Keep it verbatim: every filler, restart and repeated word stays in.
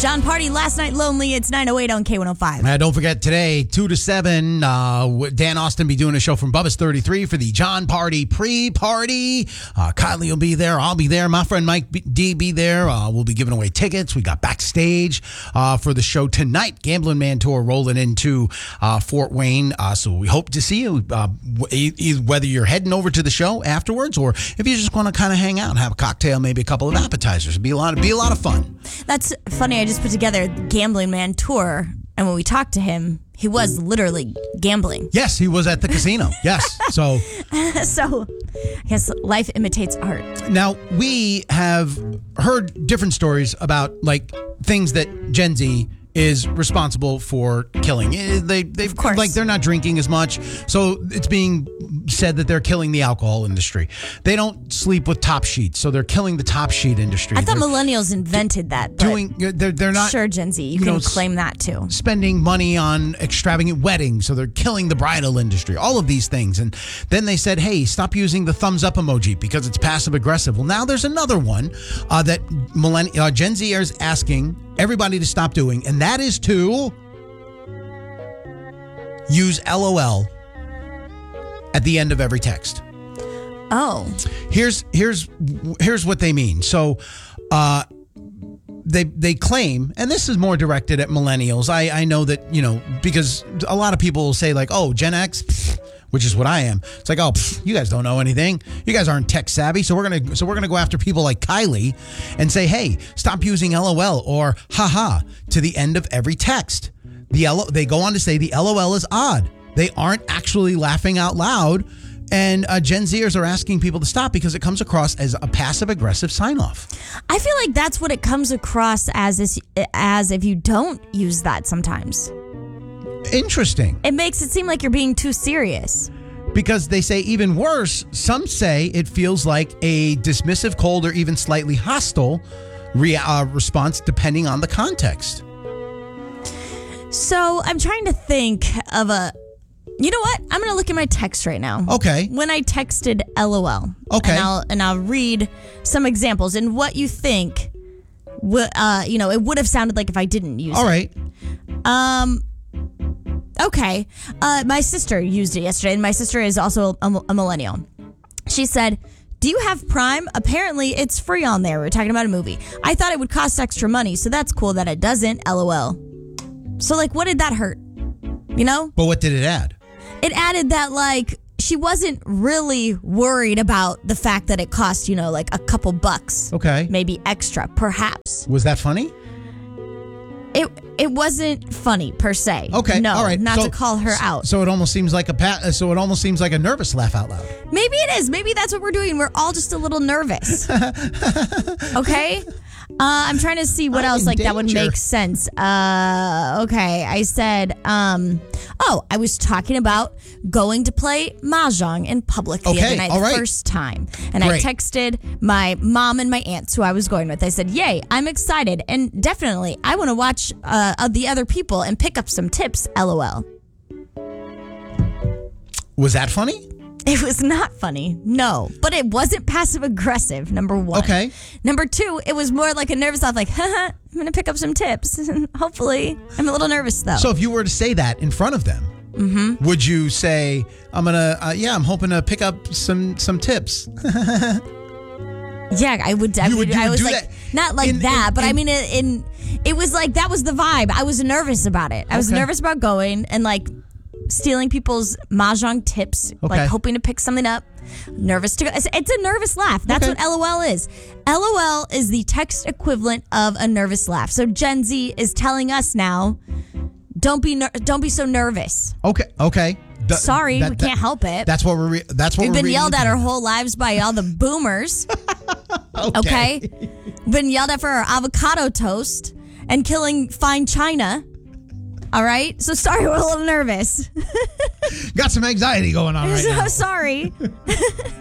John Party, Last Night Lonely. It's nine oh eight on K one oh five. Uh, don't forget today, two to seven, uh, Dan Austin be doing a show from Bubba's thirty-three for the John Party pre-party. Uh, Kylie will be there. I'll be there. My friend Mike D be there. Uh, we'll be giving away tickets. We got backstage uh, for the show tonight. Gambling Man Tour rolling into uh, Fort Wayne. Uh, so we hope to see you, uh, w- whether you're heading over to the show afterwards or if you just want to kind of hang out and have a cocktail, maybe a couple of appetizers. It'd be a lot, it'd be a lot of fun. That's funny. I just put together the Gambling Man Tour, and when we talked to him, he was literally gambling. Yes, he was at the casino. Yes. So, so I guess life imitates art. Now, we have heard different stories about like things that Gen Z is responsible for killing. Eh, They, they, Of course. like they're not drinking as much, so it's being said that they're killing the alcohol industry. They don't sleep with top sheets, so they're killing the top sheet industry. I thought They're millennials invented that. But doing. They're they're not sure, Gen Z, you, you can know, claim that too. spending money on extravagant weddings, so they're killing the bridal industry, all of these things. And then they said, hey, stop using the thumbs up emoji because it's passive aggressive. Well, now there's another one uh, that millenn- uh, Gen Z is asking everybody to stop doing, and that is to use LOL at the end of every text. Oh, Here's here's here's what they mean. So, uh, they they claim, and this is more directed at millennials. I I know that, you know, because a lot of people will say like, oh, Gen X, pfft, which is what I am. It's like, oh, pfft, you guys don't know anything. You guys aren't tech savvy. So we're gonna so we're gonna go after people like Kylie and say, hey, stop using LOL or haha to the end of every text. The L- they go on to say the LOL is odd. They aren't actually laughing out loud. And uh, Gen Zers are asking people to stop because it comes across as a passive-aggressive sign-off. I feel like that's what it comes across as, is, as if you don't use that sometimes. Interesting. It makes it seem like you're being too serious. Because they say even worse, some say it feels like a dismissive, cold, or even slightly hostile re- uh, response depending on the context. So I'm trying to think of a... You know what? I'm going to look at my text right now. Okay. When I texted LOL. Okay. And I'll, and I'll read some examples and what you think, w- uh, you know, it would have sounded like if I didn't use All it. right. Um. Okay. Uh, my sister used it yesterday, and my sister is also a, a millennial. She said, do you have Prime? Apparently, it's free on there. We were talking about a movie. I thought it would cost extra money, so that's cool that it doesn't. LOL. So, like, what did that hurt? You know? But what did it add? It added that, like, she wasn't really worried about the fact that it cost, you know, like a couple bucks. Okay. Maybe extra, perhaps. Was that funny? It it wasn't funny per se. Okay. No, All right. not So- to call her out. So it almost seems like a pa- so it almost seems like a nervous laugh out loud. Maybe it is. Maybe that's what we're doing. We're all just a little nervous. Okay? Uh, I'm trying to see what I'm else in like that would danger. make sense. Uh, okay, I said, um, oh, I was talking about going to play mahjong in public the Okay, other night, all the right. first time. And Great. I texted my mom and my aunts who I was going with. I said, yay, I'm excited. And definitely, I want to watch uh, uh, the other people and pick up some tips, LOL. Was that funny? It was not funny, no. But it wasn't passive aggressive, number one. Okay. Number two, it was more like a nervous laugh, like, haha, I'm going to pick up some tips. Hopefully. I'm a little nervous, though. So if you were to say that in front of them, mm-hmm. would you say, I'm going to, uh, yeah, I'm hoping to pick up some some tips? yeah, I would. I, You would- would, you I would was do like, that not like in- that, in- but I in- mean, in, in it was like, that was the vibe. I was nervous about it. I was Okay. nervous about going and like stealing people's mahjong tips, Okay. like hoping to pick something up. Nervous to go. It's, it's a nervous laugh. That's Okay. what LOL is. LOL is the text equivalent of a nervous laugh. So Gen Z is telling us now, don't be ner- don't be so nervous. Okay. Okay. Th- Sorry, that- we that- can't help it. That's what we're. Re- that's what We've we're been reading yelled at into. our whole lives by all the boomers. Okay. Okay, been yelled at for our avocado toast and killing fine china. All right, so sorry, we're a little nervous. Got some anxiety going on right so now. sorry.